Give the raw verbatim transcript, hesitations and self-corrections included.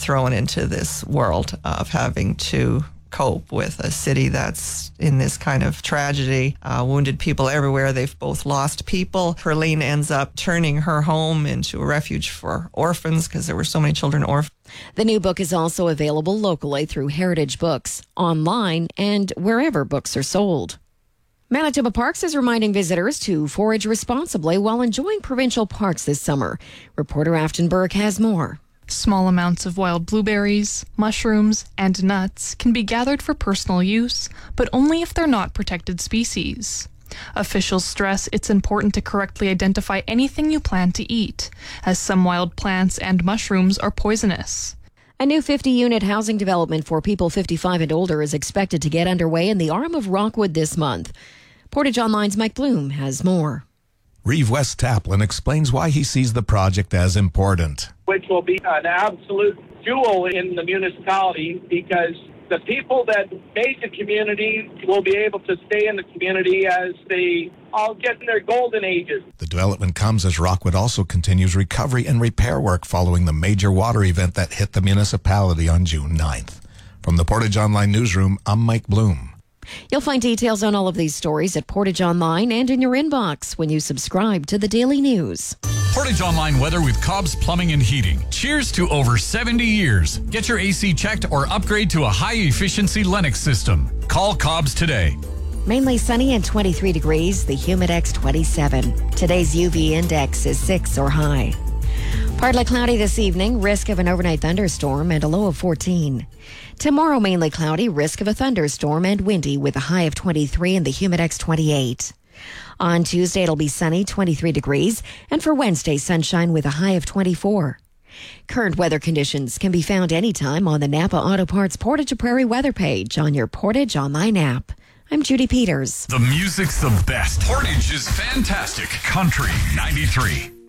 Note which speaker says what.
Speaker 1: thrown into this world of having to cope with a city that's in this kind of tragedy. Uh, wounded people everywhere. They've both lost people. Perline ends up turning her home into a refuge for orphans because there were so many children orphaned.
Speaker 2: The new book is also available locally through Heritage Books, online, and wherever books are sold. Manitoba Parks is reminding visitors to forage responsibly while enjoying provincial parks this summer. Reporter Afton Burke has more.
Speaker 3: Small amounts of wild blueberries, mushrooms, and nuts can be gathered for personal use, but only if they're not protected species. Officials stress it's important to correctly identify anything you plan to eat, as some wild plants and mushrooms are poisonous.
Speaker 2: A new fifty-unit housing development for people fifty-five and older is expected to get underway in the Arm of Rockwood this month. Portage Online's Mike Bloom has more.
Speaker 4: Reeve West Taplin explains why he sees the project as important.
Speaker 5: Which will be an absolute jewel in the municipality because the people that made the community will be able to stay in the community as they all get in their golden ages.
Speaker 4: The development comes as Rockwood also continues recovery and repair work following the major water event that hit the municipality on June ninth. From the Portage Online Newsroom, I'm Mike Bloom.
Speaker 2: You'll find details on all of these stories at Portage Online and in your inbox when you subscribe to the Daily News.
Speaker 6: Portage Online weather with Cobb's Plumbing and Heating. Cheers to over seventy years. Get your A C checked or upgrade to a high-efficiency Lennox system. Call Cobb's today.
Speaker 2: Mainly sunny and twenty-three degrees, the Humidex twenty-seven. Today's U V index is six or high. Partly cloudy this evening, risk of an overnight thunderstorm and a low of fourteen. Tomorrow, mainly cloudy, risk of a thunderstorm and windy with a high of twenty-three and the Humidex twenty-eight. On Tuesday, it'll be sunny, twenty-three degrees, and for Wednesday, sunshine with a high of twenty-four. Current weather conditions can be found anytime on the Napa Auto Parts Portage Prairie weather page on your Portage Online app. I'm Judy Peters.
Speaker 6: The music's the best. Portage is fantastic. Country ninety-three.